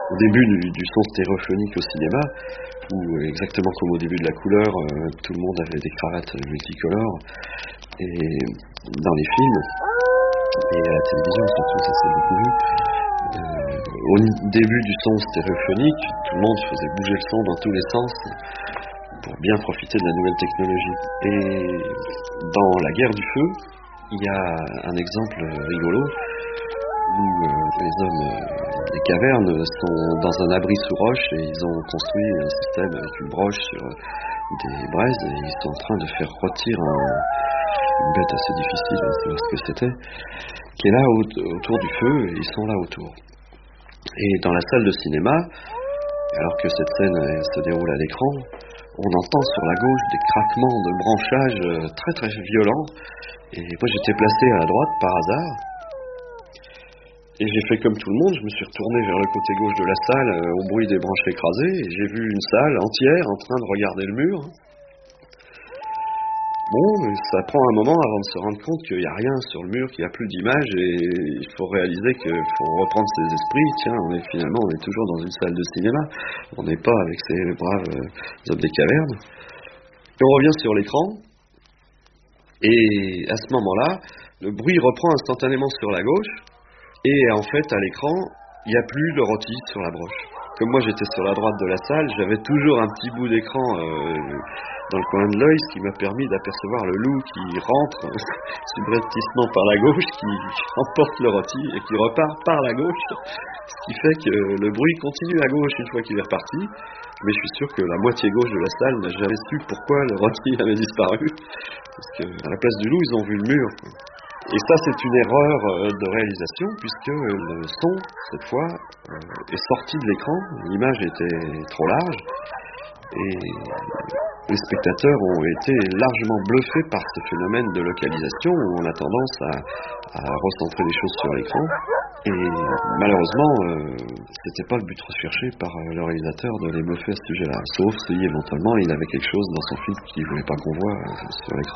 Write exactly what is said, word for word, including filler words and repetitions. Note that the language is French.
au début du, du son stéréophonique au cinéma, où exactement comme au début de la couleur, euh, tout le monde avait des cravates multicolores, et dans les films, et à la télévision surtout, ça s'est beaucoup vu. Euh, au début du son stéréophonique, tout le monde faisait bouger le son dans tous les sens pour bien profiter de la nouvelle technologie. Et dans La Guerre du Feu, il y a un exemple rigolo où euh, les hommes euh, des cavernes sont dans un abri sous roche et ils ont construit un système avec une broche sur des braises et ils sont en train de faire rôtir un, une bête assez difficile, à savoir ce que c'était, qui est là au, autour du feu et ils sont là autour. Et dans la salle de cinéma, alors que cette scène elle, se déroule à l'écran, on entend sur la gauche des craquements de branchage très très violents. Et moi j'étais placé à la droite par hasard. Et j'ai fait comme tout le monde, je me suis retourné vers le côté gauche de la salle euh, au bruit des branches écrasées. Et j'ai vu une salle entière en train de regarder le mur. Bon, mais ça prend un moment avant de se rendre compte qu'il n'y a rien sur le mur, qu'il n'y a plus d'image et il faut réaliser qu'il faut reprendre ses esprits. Tiens, on est finalement, on est toujours dans une salle de cinéma. On n'est pas avec ces braves euh, hommes des cavernes. Et on revient sur l'écran. Et à ce moment-là, le bruit reprend instantanément sur la gauche. Et en fait, à l'écran, il n'y a plus de rôti sur la broche. Comme moi j'étais sur la droite de la salle, j'avais toujours un petit bout d'écran euh, dans le coin de l'œil, ce qui m'a permis d'apercevoir le loup qui rentre subrepticement par la gauche, qui emporte le rôti et qui repart par la gauche, ce qui fait que le bruit continue à gauche une fois qu'il est reparti, mais je suis sûr que la moitié gauche de la salle n'a jamais su pourquoi le rôti avait disparu, parce qu'à la place du loup, ils ont vu le mur. Et ça, c'est une erreur de réalisation, puisque le son, cette fois, est sorti de l'écran, l'image était trop large, et les spectateurs ont été largement bluffés par ce phénomène de localisation, où on a tendance à, à recentrer les choses sur l'écran. Et malheureusement, euh, c'était pas le but recherché par le réalisateur de les bluffer à ce sujet-là, sauf si éventuellement il avait quelque chose dans son film qu'il voulait pas qu'on voit sur l'écran.